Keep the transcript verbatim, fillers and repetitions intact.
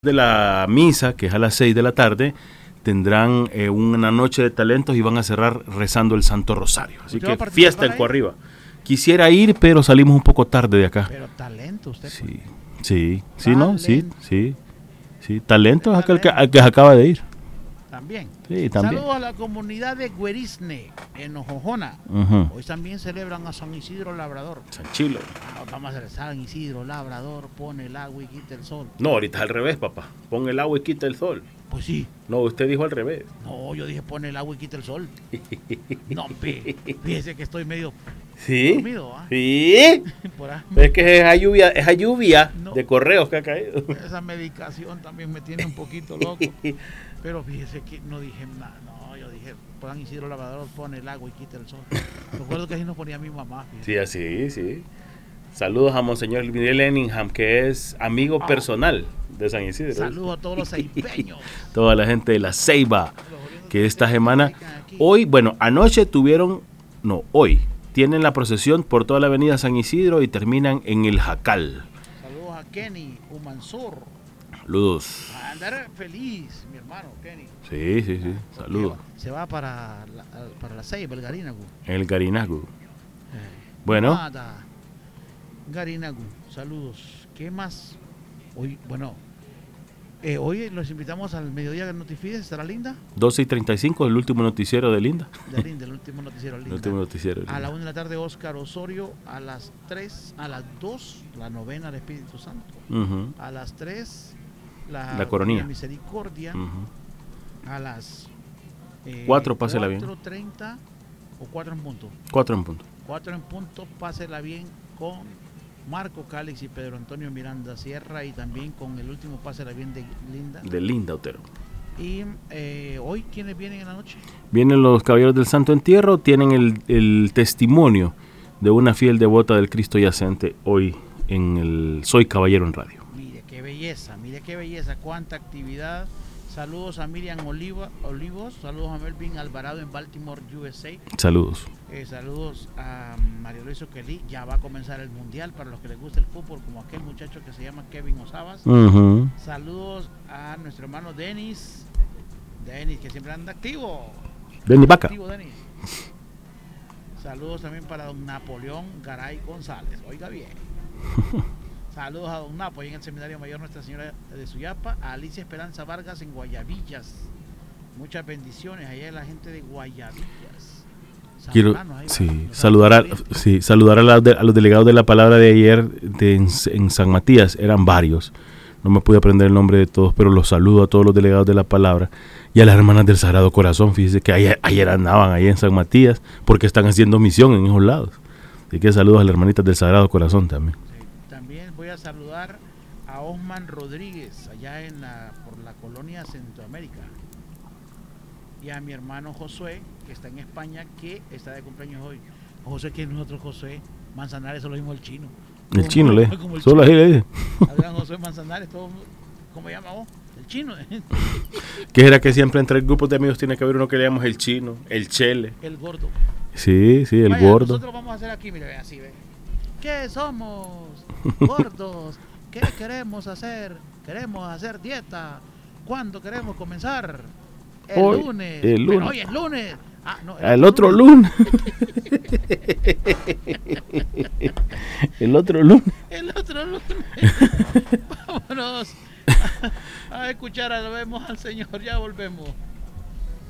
De la misa, que es a las seis de la tarde, tendrán eh, una noche de talentos y van a cerrar rezando el Santo Rosario. Así que fiesta en Coarriba. Quisiera ir, pero salimos un poco tarde de acá. Pero talento usted. Sí, sí, sí, ¿no? Sí, sí, sí. Talento es aquel que, al que se acaba de ir. También. Sí, también. Saludos a la comunidad de Güerizne, en Ojojona. Uh-huh. Hoy también celebran a San Isidro Labrador. San Chilo. No, vamos a hacer San Isidro Labrador, pone el agua y quita el sol. No, ahorita es al revés, papá. Pon el agua y quita el sol. Pues sí. No, usted dijo al revés. No, yo dije pone el agua y quita el sol. No, pe, fíjese que estoy medio ¿Sí? dormido. ¿Ah? Sí. Por ahí. Es que esa lluvia, esa lluvia No. de correos que ha caído. Esa medicación también me tiene un poquito loco. Pero fíjese que no dije nada. No, yo dije, San Isidro Labrador pone el agua y quita el sol. Recuerdo que así nos ponía mi mamá. Fíjese. Sí, así, sí. Saludos a Monseñor Miguel Leningham, que es amigo Oh. personal de San Isidro. Saludos a todos los ceipeños. Toda la gente de la Ceiba, que esta semana, hoy, bueno, anoche tuvieron, no, hoy, tienen la procesión por toda la avenida San Isidro y terminan en el Jacal. Saludos a Kenny Umansur. Saludos. A andar feliz, mi hermano Kenny. Sí, sí, sí, saludos. Se va para la, para la Ceiba, el Garinagu. El Garinagu. Eh, Bueno. Nada. Garinagu, saludos. ¿Qué más? Hoy, bueno, eh, hoy los invitamos al mediodía de Notifides, ¿estará Linda? doce y treinta y cinco, el último noticiero de Linda. De Linda, el último noticiero de El Linda. último noticiero de A la Linda. una de la tarde, Óscar Osorio. A las tres, a las dos, la novena del Espíritu Santo. Uh-huh. A las tres, la, La coronilla. Misericordia. Uh-huh. A las eh, Cuatro, pásela bien. cuatro treinta o cuatro en punto. Cuatro en punto. cuatro en punto, pásela bien con Marco Cálix y Pedro Antonio Miranda Sierra, y también con el último pásela bien de Linda. De Linda, Otero. Y eh, hoy, ¿quiénes vienen en la noche? Vienen los Caballeros del Santo Entierro, tienen el, el testimonio de una fiel devota del Cristo yacente hoy en el Soy Caballero en Radio. Mire qué belleza, mire qué belleza, cuánta actividad. Saludos a Miriam Oliva, Olivos, saludos a Melvin Alvarado en Baltimore, U S A. Saludos. Eh, saludos a Mario Luis Oquelí. Ya va a comenzar el mundial para los que les gusta el fútbol, como aquel muchacho que se llama Kevin Osabas. Uh-huh. Saludos a nuestro hermano Denis. Denis, que siempre anda activo. Denis Vaca. Activo, Denis. Saludos también para don Napoleón Garay González. Oiga bien. Saludos a don Napo en el Seminario Mayor Nuestra Señora de Suyapa. A Alicia Esperanza Vargas en Guayabillas. Muchas bendiciones allá de la gente de Guayabillas. Quiero Ahí, sí, saludar, a, sí, saludar a, la, de, a los delegados de la palabra de ayer de, en, en San Matías. Eran varios. No me pude aprender el nombre de todos, pero los saludo a todos los delegados de la palabra y a las hermanas del Sagrado Corazón. Fíjese que ayer, ayer andaban ahí en San Matías porque están haciendo misión en esos lados. Así que saludos a las hermanitas del Sagrado Corazón también. También voy a saludar a Osman Rodríguez, allá en la, por la colonia Centroamérica. Y a mi hermano Josué, que está en España, que está de cumpleaños hoy. José, que es nosotros, Josué Manzanares, eso lo mismo el chino. El chino, le el solo ahí le dice. Adrián José Manzanares, todo, ¿cómo se llama vos? El chino. ¿Qué era que siempre entre grupos de amigos tiene que haber uno que le llamamos el chino, el chele? El gordo. Sí, sí, el Vaya, gordo. Nosotros vamos a hacer aquí, mire, así, ve. ¿Qué somos? Gordos. ¿Qué queremos hacer? Queremos hacer dieta. ¿Cuándo queremos comenzar? El hoy, lunes. El lunes. Pero hoy es lunes. Ah, no, el, el otro lunes. el otro lunes. El otro lunes. Vámonos a, a escuchar, a lo vemos al Señor. Ya volvemos.